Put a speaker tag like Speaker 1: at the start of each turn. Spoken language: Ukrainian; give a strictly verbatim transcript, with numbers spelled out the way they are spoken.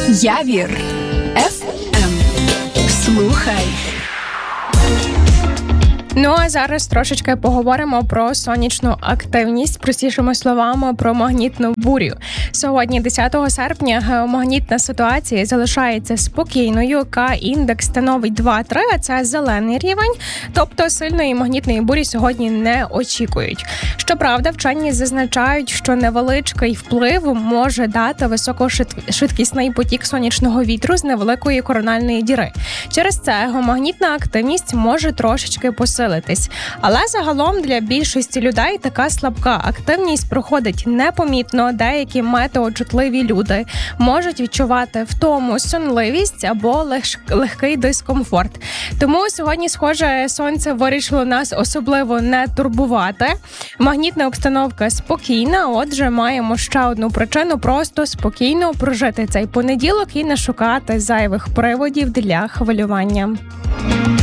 Speaker 1: Явір еф ем. Слухай.
Speaker 2: Ну, а зараз трошечки поговоримо про сонячну активність, простішими словами, про магнітну бурю. Сьогодні, десятого серпня, геомагнітна ситуація залишається спокійною. К-індекс становить два-три, а це зелений рівень, тобто сильної магнітної бурі сьогодні не очікують. Щоправда, вчені зазначають, що невеличкий вплив може дати високошвидкісний потік сонячного вітру з невеликої корональної діри. Через це геомагнітна активність може трошечки посилитись. Але загалом для більшості людей така слабка активність проходить непомітно. Деякі метеочутливі люди можуть відчувати втому, сонливість або лег- легкий дискомфорт. Тому сьогодні, схоже, сонце вирішило нас особливо не турбувати. Магнітна обстановка спокійна, отже, маємо ще одну причину просто спокійно прожити цей понеділок і не шукати зайвих приводів для хвилювання.